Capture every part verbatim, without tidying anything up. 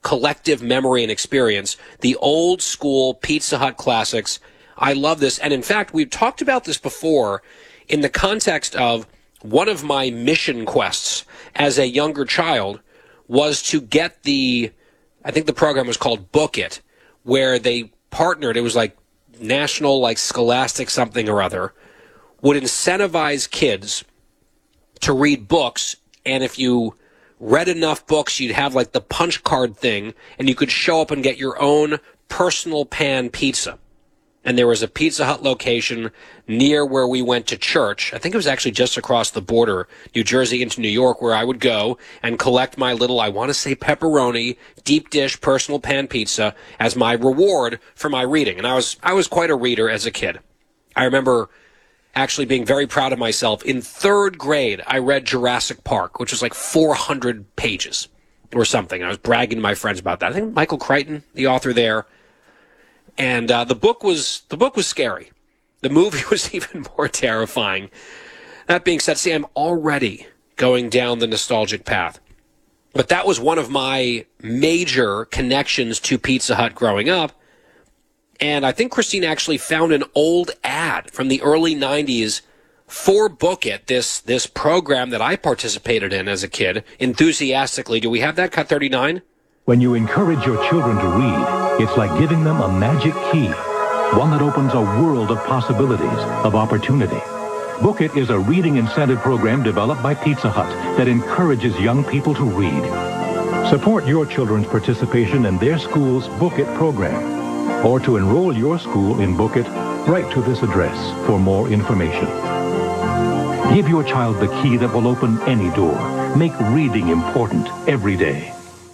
collective memory and experience, the old school Pizza Hut classics. I love this. And in fact, we've talked about this before in the context of one of my mission quests as a younger child was to get the, I think the program was called Book It, where they partnered, it was like national, like scholastic something or other, would incentivize kids to read books, and if you read enough books, you'd have like the punch card thing, and you could show up and get your own personal pan pizza. And there was a Pizza Hut location near where we went to church. I think it was actually just across the border, New Jersey into New York, where I would go and collect my little, I want to say pepperoni, deep dish personal pan pizza as my reward for my reading. And I was I was quite a reader as a kid. I remember actually being very proud of myself. In third grade, I read Jurassic Park, which was like four hundred pages or something. I was bragging to my friends about that. I think Michael Crichton, the author there. And uh, the book was the book was scary. The movie was even more terrifying. That being said, see, I'm already going down the nostalgic path. But that was one of my major connections to Pizza Hut growing up. And I think Christine actually found an old ad from the early nineties for Book It, this this program that I participated in as a kid, enthusiastically. Do we have that, Cut thirty-nine? When you encourage your children to read, it's like giving them a magic key, one that opens a world of possibilities, of opportunity. Book It is a reading incentive program developed by Pizza Hut that encourages young people to read. Support your children's participation in their school's Book It program. Or to enroll your school in Book It, write to this address for more information. Give your child the key that will open any door. Make reading important every day.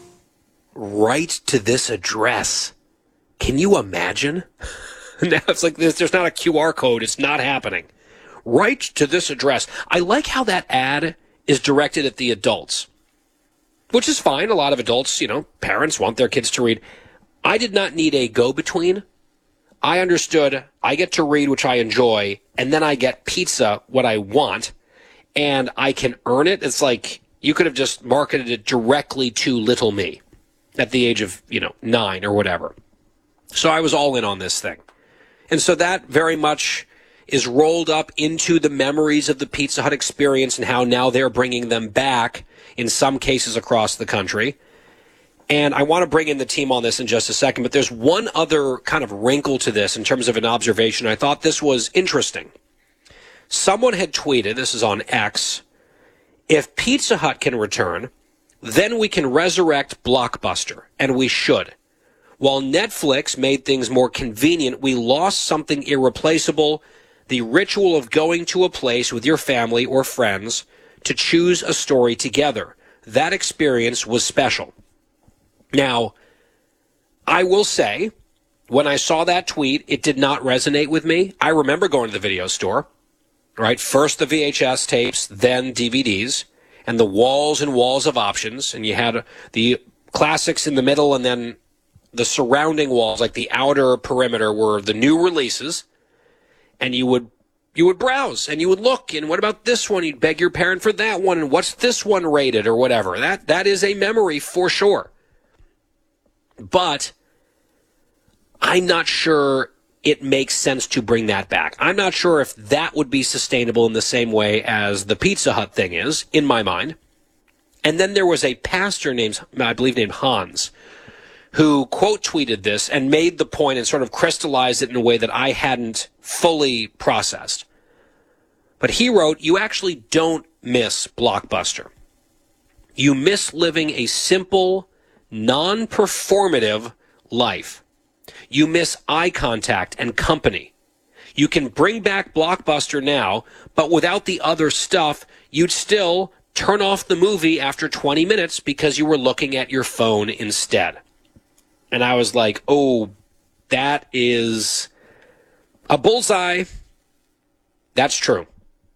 Write to this address. Can you imagine? Now it's like this, there's not a Q R code. It's not happening. Write to this address. I like how that ad is directed at the adults, which is fine. A lot of adults, you know, parents want their kids to read. I did not need a go-between. I understood I get to read, which I enjoy, and then I get pizza, what I want, and I can earn it. It's like you could have just marketed it directly to little me at the age of, you know, nine or whatever. So I was all in on this thing. And so that very much is rolled up into the memories of the Pizza Hut experience and how now they're bringing them back in some cases across the country. And I want to bring in the team on this in just a second, but there's one other kind of wrinkle to this in terms of an observation. I thought this was interesting. Someone had tweeted, this is on X, if Pizza Hut can return, then we can resurrect Blockbuster, and we should. While Netflix made things more convenient, we lost something irreplaceable, the ritual of going to a place with your family or friends to choose a story together. That experience was special. Now, I will say, when I saw that tweet, it did not resonate with me. I remember going to the video store, right? First the V H S tapes, then D V Ds, and the walls and walls of options. And you had the classics in the middle, and then the surrounding walls, like the outer perimeter, were the new releases. And you would you would browse, and you would look, and what about this one? You'd beg your parent for that one, and what's this one rated, or whatever. That That is a memory for sure. But I'm not sure it makes sense to bring that back. I'm not sure if that would be sustainable in the same way as the Pizza Hut thing is, in my mind. And then there was a pastor named, I believe named Hans, who quote tweeted this and made the point and sort of crystallized it in a way that I hadn't fully processed. But he wrote, you actually don't miss Blockbuster. You miss living a simple, non-performative life. You miss eye contact and company. You can bring back Blockbuster now, but without the other stuff, you'd still turn off the movie after twenty minutes because you were looking at your phone instead. And I was like, oh, that is a bullseye. That's true.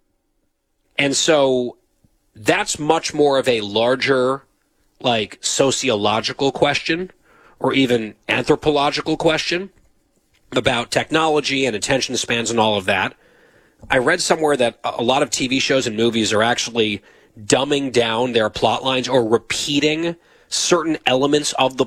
And so that's much more of a larger, like, sociological question or even anthropological question about technology and attention spans and all of that. I read somewhere that a lot of T V shows and movies are actually dumbing down their plot lines or repeating certain elements of the